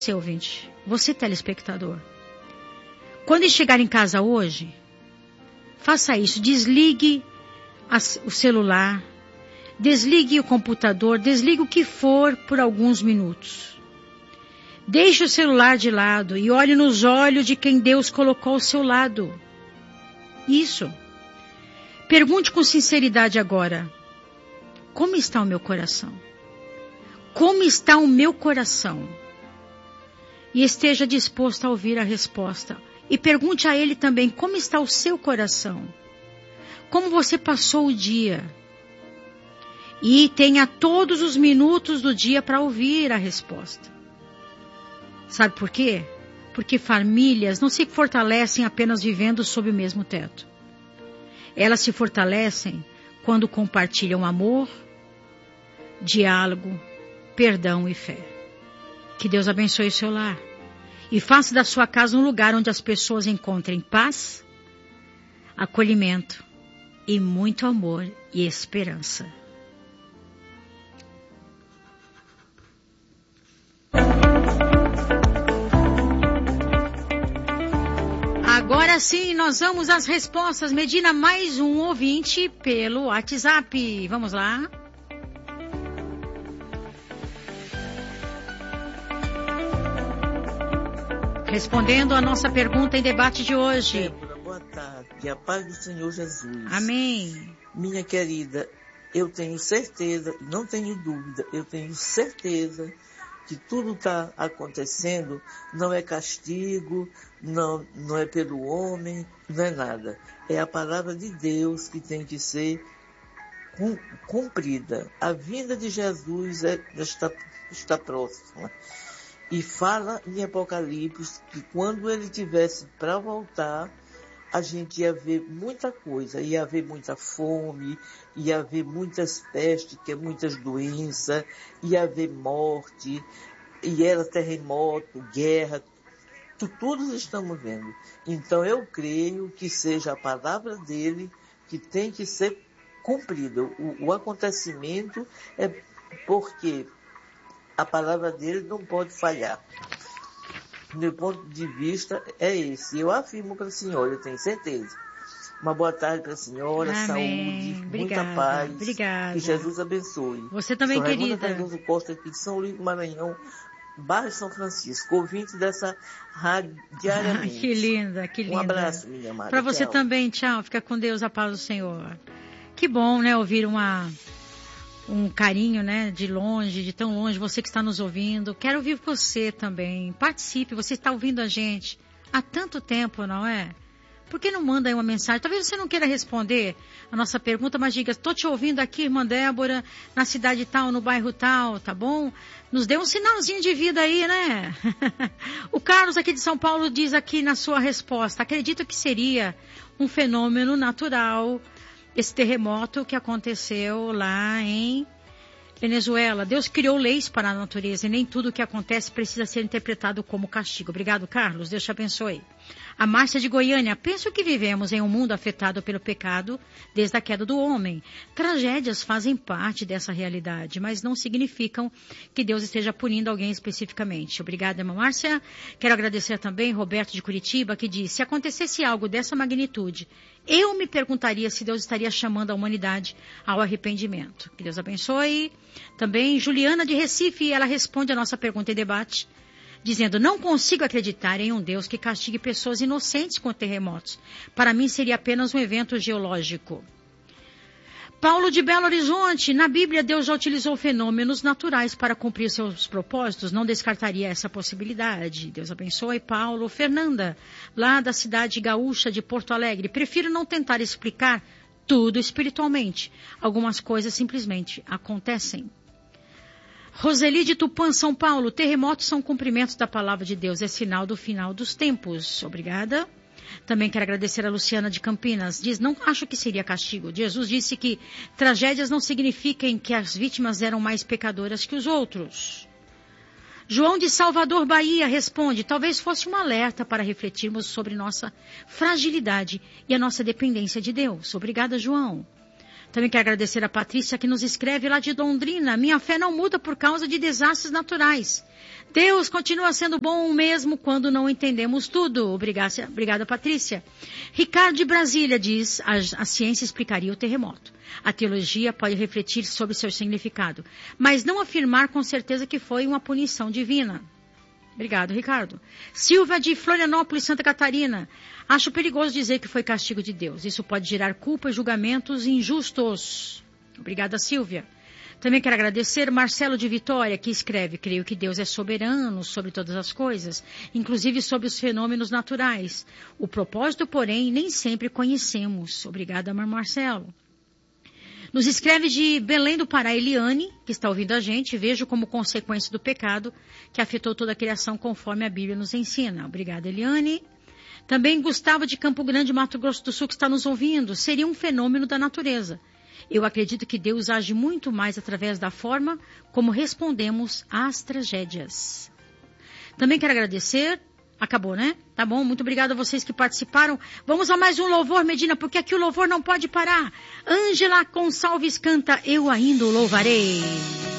Você, ouvinte, você, telespectador, quando chegar em casa hoje, faça isso, desligue o celular, desligue o computador, desligue o que for por alguns minutos. Deixe o celular de lado e olhe nos olhos de quem Deus colocou ao seu lado. Isso. Pergunte com sinceridade agora, como está o meu coração? Como está o meu coração? E esteja disposto a ouvir a resposta. E pergunte a Ele também, como está o seu coração? Como você passou o dia? E tenha todos os minutos do dia para ouvir a resposta. Sabe por quê? Porque famílias não se fortalecem apenas vivendo sob o mesmo teto. Elas se fortalecem quando compartilham amor, diálogo, perdão e fé. Que Deus abençoe o seu lar e faça da sua casa um lugar onde as pessoas encontrem paz, acolhimento e muito amor e esperança. Agora sim, nós vamos às respostas. Medina, mais um ouvinte pelo WhatsApp. Vamos lá. Respondendo a nossa pergunta em debate de hoje. Débora, boa tarde. A paz do Senhor Jesus. Amém. Minha querida, eu tenho certeza, não tenho dúvida, eu tenho certeza que tudo está acontecendo, não é castigo, não é pelo homem, não é nada. É a palavra de Deus que tem que ser cumprida. A vinda de Jesus está próxima. E fala em Apocalipse que quando ele tivesse para voltar, a gente ia ver muita coisa, ia haver muita fome, ia haver muitas pestes, muitas doenças, ia haver morte, e era terremoto, guerra, tudo estamos vendo. Então eu creio que seja a palavra dele que tem que ser cumprida. O acontecimento é porque a palavra dele não pode falhar. Meu ponto de vista é esse. Eu afirmo para a senhora, eu tenho certeza. Uma boa tarde para a senhora, amém. Saúde, Obrigada, muita paz. Obrigada. Que Jesus abençoe. Você também, Sou querida. Raimunda Cardoso Costa, aqui de São Luís do Maranhão, bairro São Francisco, ouvinte dessa rádio diariamente. Que linda, que linda. Um abraço, minha amada. Para você também, tchau. Fica com Deus, a paz do Senhor. Que bom, né, ouvir um carinho, né, de longe, de tão longe, você que está nos ouvindo. Quero ouvir você também. Participe, você está ouvindo a gente há tanto tempo, não é? Por que não manda aí uma mensagem? Talvez você não queira responder a nossa pergunta, mas diga, estou te ouvindo aqui, irmã Débora, na cidade tal, no bairro tal, tá bom? Nos dê um sinalzinho de vida aí, né? O Carlos aqui de São Paulo diz aqui na sua resposta, acredito que seria um fenômeno natural esse terremoto que aconteceu lá em Venezuela. Deus criou leis para a natureza e nem tudo o que acontece precisa ser interpretado como castigo. Obrigado, Carlos. Deus te abençoe. A Márcia de Goiânia. Penso que vivemos em um mundo afetado pelo pecado desde a queda do homem. Tragédias fazem parte dessa realidade, mas não significam que Deus esteja punindo alguém especificamente. Obrigada, irmã Márcia. Quero agradecer também Roberto de Curitiba, que diz, se acontecesse algo dessa magnitude, eu me perguntaria se Deus estaria chamando a humanidade ao arrependimento. Que Deus abençoe. Também Juliana de Recife, ela responde a nossa pergunta em debate, dizendo, não consigo acreditar em um Deus que castigue pessoas inocentes com terremotos. Para mim seria apenas um evento geológico. Paulo de Belo Horizonte, na Bíblia Deus já utilizou fenômenos naturais para cumprir seus propósitos, não descartaria essa possibilidade. Deus abençoe, Paulo. Fernanda, lá da cidade gaúcha de Porto Alegre, prefiro não tentar explicar tudo espiritualmente. Algumas coisas simplesmente acontecem. Roseli de Tupã, São Paulo, terremotos são cumprimentos da palavra de Deus, é sinal do final dos tempos. Obrigada. Também quero agradecer a Luciana de Campinas. Diz, não acho que seria castigo. Jesus disse que tragédias não significam que as vítimas eram mais pecadoras que os outros. João de Salvador, Bahia, responde, talvez fosse um alerta para refletirmos sobre nossa fragilidade e a nossa dependência de Deus. Obrigada, João. Também quero agradecer a Patrícia que nos escreve lá de Londrina. Minha fé não muda por causa de desastres naturais. Deus continua sendo bom mesmo quando não entendemos tudo. Obrigada, Patrícia. Ricardo de Brasília diz, a ciência explicaria o terremoto. A teologia pode refletir sobre seu significado, mas não afirmar com certeza que foi uma punição divina. Obrigado, Ricardo. Silvia de Florianópolis, Santa Catarina. Acho perigoso dizer que foi castigo de Deus. Isso pode gerar culpa e julgamentos injustos. Obrigada, Silvia. Também quero agradecer Marcelo de Vitória, que escreve: creio que Deus é soberano sobre todas as coisas, inclusive sobre os fenômenos naturais. O propósito, porém, nem sempre conhecemos. Obrigada, Marcelo. Nos escreve de Belém do Pará, Eliane, que está ouvindo a gente. Vejo como consequência do pecado que afetou toda a criação conforme a Bíblia nos ensina. Obrigada, Eliane. Também Gustavo de Campo Grande, Mato Grosso do Sul, que está nos ouvindo. Seria um fenômeno da natureza. Eu acredito que Deus age muito mais através da forma como respondemos às tragédias. Também quero agradecer. Acabou, né? Tá bom, muito obrigada a vocês que participaram. Vamos a mais um louvor, Medina, porque aqui o louvor não pode parar. Ângela Gonçalves canta Eu Ainda o Louvarei.